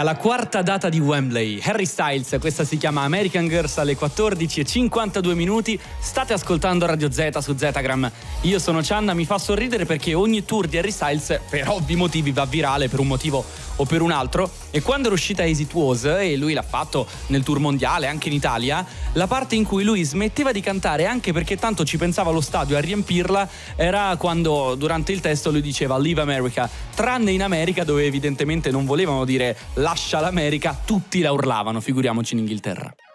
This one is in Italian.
alla quarta data di Wembley. Harry Styles, questa si chiama American Girls alle 14:52. State ascoltando Radio Z su Zetagram. Io sono Cianna, mi fa sorridere perché ogni tour di Harry Styles per ovvi motivi va virale per un motivo o per un altro, e quando era uscita As It Was, e lui l'ha fatto nel tour mondiale anche in Italia, la parte in cui lui smetteva di cantare anche perché tanto ci pensava lo stadio a riempirla era quando durante il testo lui diceva Leave America, tranne in America dove evidentemente non volevano dire lascia l'America, tutti la urlavano, figuriamoci in Inghilterra.